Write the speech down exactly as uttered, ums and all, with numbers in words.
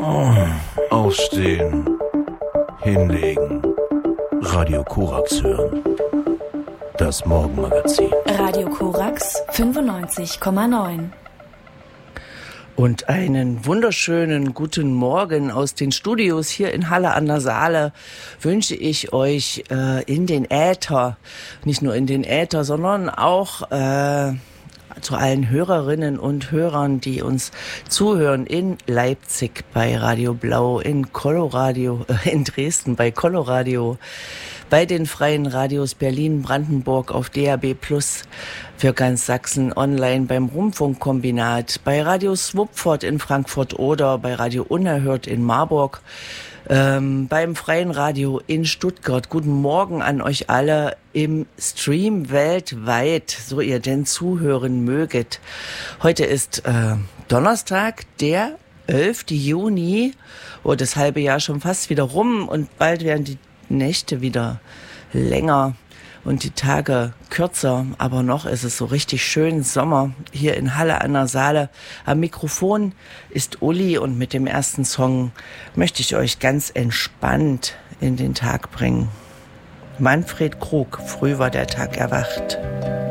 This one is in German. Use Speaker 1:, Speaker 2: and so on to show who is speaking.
Speaker 1: Oh, aufstehen, hinlegen, Radio Korax hören. Das Morgenmagazin.
Speaker 2: Radio Korax fünfundneunzig Komma neun.
Speaker 3: Und einen wunderschönen guten Morgen aus den Studios hier in Halle an der Saale wünsche ich euch äh, in den Äther, nicht nur in den Äther, sondern auch äh, zu allen Hörerinnen und Hörern, die uns zuhören in Leipzig bei Radio Blau, in Coloradio, äh, in Dresden bei Coloradio, bei den freien Radios Berlin, Brandenburg auf D A B Plus für ganz Sachsen, online beim Rundfunkkombinat, bei Radio Swupford in Frankfurt oder bei Radio Unerhört in Marburg, ähm, beim freien Radio in Stuttgart. Guten Morgen an euch alle im Stream weltweit, so ihr denn zuhören möget. Heute ist äh, Donnerstag, der elften Juni, oh, das halbe Jahr schon fast wieder rum und bald werden die Nächte wieder länger und die Tage kürzer, aber noch ist es so richtig schön Sommer hier in Halle an der Saale. Am Mikrofon ist Uli und mit dem ersten Song möchte ich euch ganz entspannt in den Tag bringen. Manfred Krug, früh war der Tag erwacht.